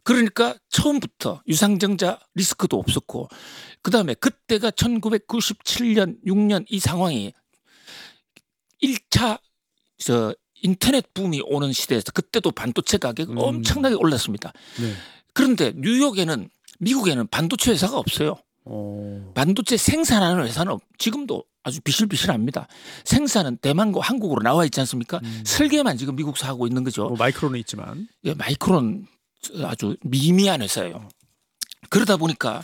그러니까 처음부터 유상증자 리스크도 없었고 그다음에 그때가 1997년 6년 이 상황이 1차 인터넷 붐이 오는 시대에서 그때도 반도체 가격이 엄청나게 올랐습니다. 네. 그런데 미국에는 반도체 회사가 없어요. 반도체 생산하는 회사는 지금도 아주 비실비실합니다. 생산은 대만과 한국으로 나와 있지 않습니까? 설계만 지금 미국서 하고 있는 거죠. 마이크론은 있지만. 예, 마이크론 아주 미미한 회사예요. 그러다 보니까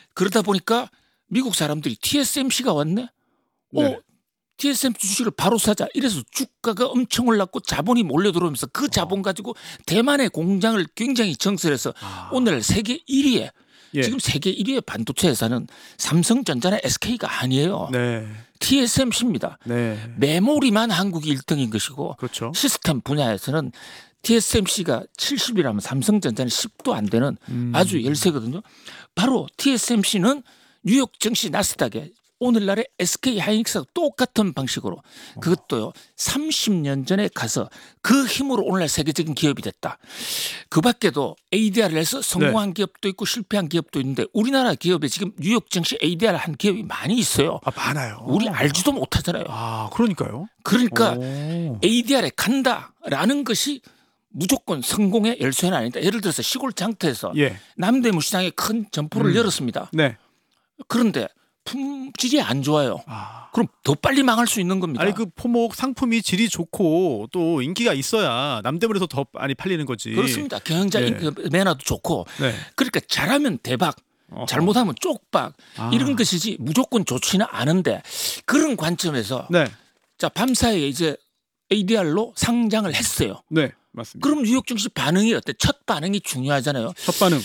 미국 사람들이 TSMC가 왔네. 네. TSMC 주식을 바로 사자. 이래서 주가가 엄청 올랐고 자본이 몰려 들어오면서 그 자본 가지고 대만의 공장을 굉장히 정설해서 오늘 세계 1위에 예. 지금 세계 1위의 반도체 회사는 삼성전자나 SK가 아니에요. 네. TSMC입니다. 네. 메모리만 한국이 1등인 것이고 그렇죠. 시스템 분야에서는 TSMC가 70이라면 삼성전자는 10도 안 되는 아주 열세거든요. 바로 TSMC는 뉴욕 증시 나스닥에 오늘날의 SK 하이닉스하고 똑같은 방식으로 그것도요 30년 전에 가서 그 힘으로 오늘날 세계적인 기업이 됐다. 그 밖에도 ADR을 해서 성공한 기업도 있고 실패한 기업도 있는데 우리나라 기업에 지금 뉴욕 증시 ADR 한 기업이 많이 있어요. 많아요. 우리 알지도 못하잖아요. 그러니까요. 그러니까 ADR에 간다라는 것이 무조건 성공의 열쇠는 아니다. 예를 들어서 시골 장터에서 예. 남대문 시장에 큰 점포를 열었습니다. 네. 그런데 품질이 안 좋아요. 그럼 더 빨리 망할 수 있는 겁니다. 아니 그 포목 상품이 질이 좋고 또 인기가 있어야 남대문에서 더 많이 팔리는 거지. 그렇습니다. 경영자 매너도 좋고. 네. 그러니까 잘하면 대박, 잘못하면 쪽박 이런 것이지 무조건 좋지는 않은데 그런 관점에서 네. 자 밤사이에 이제 ADR로 상장을 했어요. 네, 맞습니다. 그럼 뉴욕 증시 반응이 어때? 첫 반응이 중요하잖아요. 첫 반응.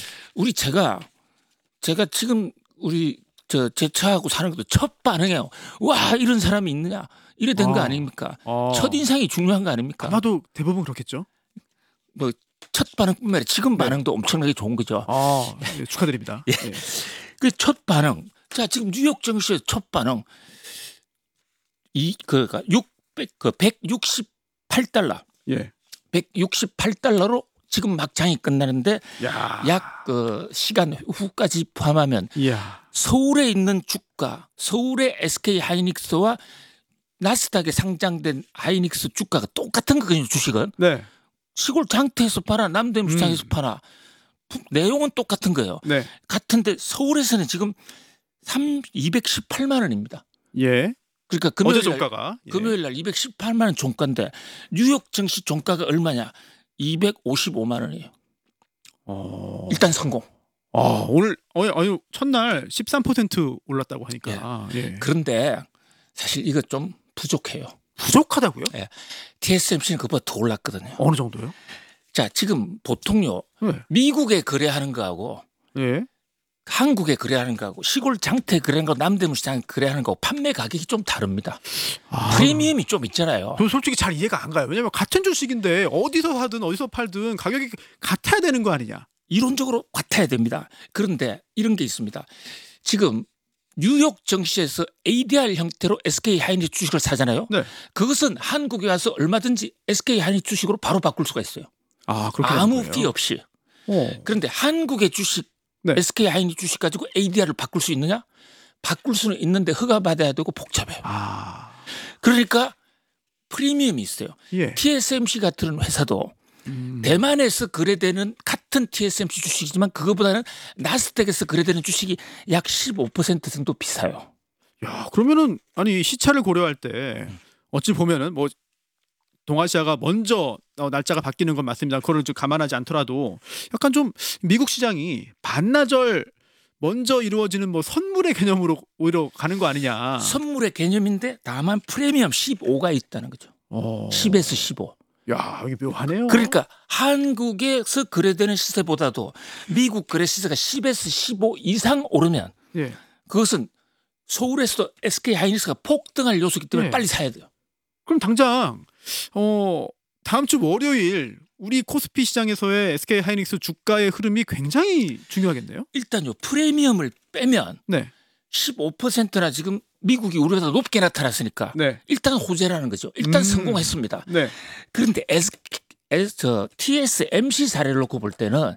제가 지금 제 차하고 사는 것도 첫 반응이에요. 와 이런 사람이 있느냐 이래 된 거 아닙니까? 첫 인상이 중요한 거 아닙니까? 아마도 대부분 그렇겠죠. 뭐 첫 반응뿐만 아니라 지금 반응도 엄청나게 좋은 거죠. 네, 축하드립니다. 예. 그 첫 반응. 자 지금 뉴욕 증시의 첫 반응 그러니까 168달러. 예. 168달러로 지금 막장이 끝나는데 약 시간 후까지 포함하면 서울에 있는 주가, 서울의 SK 하이닉스와 나스닥에 상장된 하이닉스 주가가 똑같은 거거든요. 주식은. 네. 시골 장터에서 팔아, 남대문 시장에서 팔아. 내용은 똑같은 거예요. 네. 같은데 서울에서는 지금 218만 원입니다. 예. 그러니까 어제 종가가 금요일 날 218만 원 종가인데 뉴욕 증시 종가가 얼마냐? 255만 원이에요. 일단 성공. 오늘 첫날 13% 올랐다고 하니까. 예. 그런데 사실 이거 좀 부족해요. 부족하다고요? 예. TSMC는 그보다 더 올랐거든요. 어느 정도요? 자, 지금 보통요. 미국에 거래하는 거하고 한국에 거래하는 거하고 시골 장터에 거래하는 거 남대문 시장에 거래하는 거하고 판매 가격이 좀 다릅니다. 프리미엄이 좀 있잖아요. 저 솔직히 잘 이해가 안 가요. 왜냐하면 같은 주식인데 어디서 사든 어디서 팔든 가격이 같아야 되는 거 아니냐. 이론적으로 같아야 됩니다. 그런데 이런 게 있습니다. 지금 뉴욕 증시에서 ADR 형태로 SK 하이닉스 주식을 사잖아요. 네. 그것은 한국에 와서 얼마든지 SK 하이닉스 주식으로 바로 바꿀 수가 있어요. 아무 피 없이. 그런데 한국의 주식 SK 하이닉스 주식 가지고 ADR을 바꿀 수 있느냐? 바꿀 수는 있는데 허가받아야 되고 복잡해요. 그러니까 프리미엄이 있어요. TSMC 같은 회사도 대만에서 거래되는 같은 TSMC 주식이지만 그거보다는 나스닥에서 거래되는 주식이 약 15% 정도 비싸요. 야, 그러면은 아니 시차를 고려할 때 어찌 보면은 뭐 동아시아가 먼저 날짜가 바뀌는 건 맞습니다. 그걸 좀 감안하지 않더라도 약간 좀 미국 시장이 반나절 먼저 이루어지는 뭐 선물의 개념으로 오히려 가는 거 아니냐. 선물의 개념인데 다만 프리미엄 15가 있다는 거죠. 10에서 15. 야, 이게 묘하네요. 그러니까 한국에서 거래되는 시세보다도 미국 거래 시세가 10에서 15 이상 오르면 그것은 서울에서도 SK 하이닉스가 폭등할 요소이기 때문에 빨리 사야 돼요. 그럼 당장 다음 주 월요일 우리 코스피 시장에서의 SK 하이닉스 주가의 흐름이 굉장히 중요하겠네요. 일단요 프리미엄을 빼면 15%나 지금 미국이 우리보다 높게 나타났으니까 일단 호재라는 거죠. 일단 성공했습니다. 그런데 TSMC 사례를 놓고 볼 때는